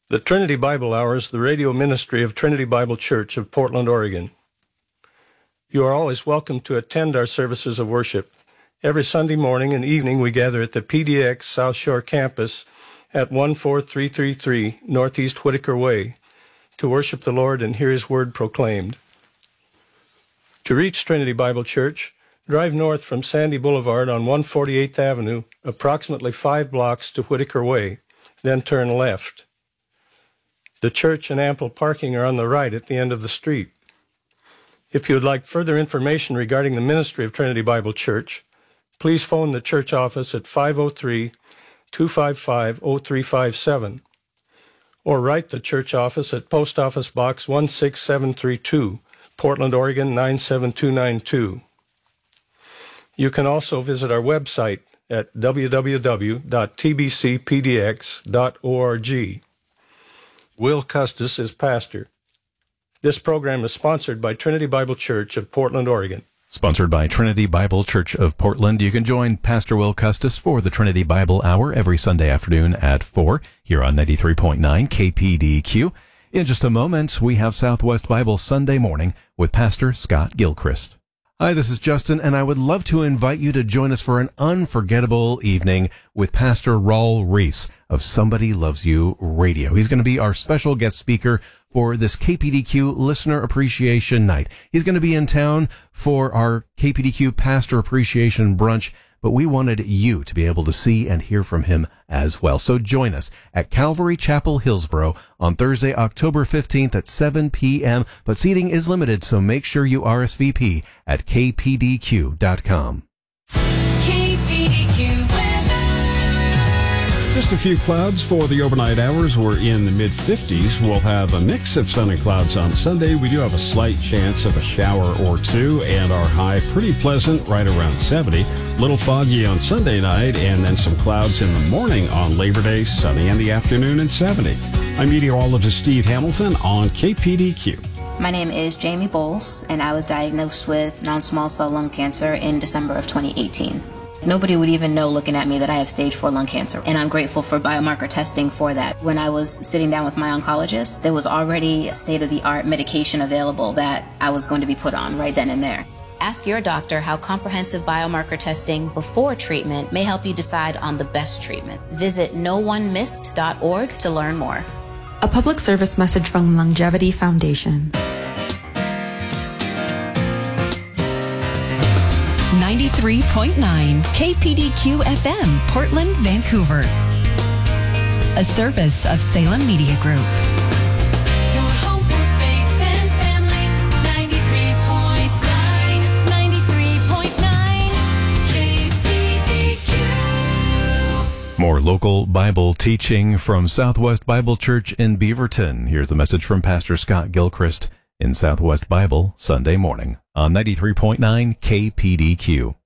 The Trinity Bible Hour is the radio ministry of Trinity Bible Church of Portland, Oregon. You are always welcome to attend our services of worship. Every Sunday morning and evening we gather at the PDX South Shore campus at 14333 Northeast Whitaker Way to worship the Lord and hear His Word proclaimed. To reach Trinity Bible Church, drive north from Sandy Boulevard on 148th Avenue, approximately 5 blocks to Whitaker Way, then turn left. The church and ample parking are on the right at the end of the street. If you would like further information regarding the ministry of Trinity Bible Church, please phone the church office at 503-255-0357 or write the church office at Post Office Box 16732, Portland, Oregon 97292. You can also visit our website at www.tbcpdx.org. Will Custis is pastor. This program is sponsored by Trinity Bible Church of Portland, Oregon. Sponsored by Trinity Bible Church of Portland. You can join Pastor Will Custis for the Trinity Bible Hour every Sunday afternoon at 4 here on 93.9 KPDQ. In just a moment, we have Southwest Bible Sunday Morning with Pastor Scott Gilchrist. Hi, this is Justin, and I would love to invite you to join us for an unforgettable evening with Pastor Raul Reese of Somebody Loves You Radio. He's going to be our special guest speaker for this KPDQ Listener Appreciation Night. He's going to be in town for our KPDQ Pastor Appreciation Brunch, but we wanted you to be able to see and hear from him as well. So join us at Calvary Chapel, Hillsboro on Thursday, October 15th at 7 p.m. But seating is limited, so make sure you RSVP at kpdq.com. Just a few clouds for the overnight hours. We're in the mid-50s. We'll have a mix of sun and clouds on Sunday. We do have a slight chance of a shower or two, and our high pretty pleasant, right around 70. Little foggy on Sunday night, and then some clouds in the morning on Labor Day, sunny in the afternoon and 70. I'm meteorologist Steve Hamilton on KPDQ. My name is Jamie Bowles, and I was diagnosed with non-small cell lung cancer in December of 2018. Nobody would even know looking at me that I have stage 4 lung cancer, and I'm grateful for biomarker testing for that. When I was sitting down with my oncologist, there was already a state-of-the-art medication available that I was going to be put on right then and there. Ask your doctor how comprehensive biomarker testing before treatment may help you decide on the best treatment. Visit noonemissed.org to learn more. A public service message from Longevity Foundation. 93.9 KPDQ FM, Portland, Vancouver. A service of Salem Media Group. Your home for faith and family. 93.9 KPDQ. More local Bible teaching from Southwest Bible Church in Beaverton. Here's a message from Pastor Scott Gilchrist in Southwest Bible Sunday Morning on 93.9 KPDQ.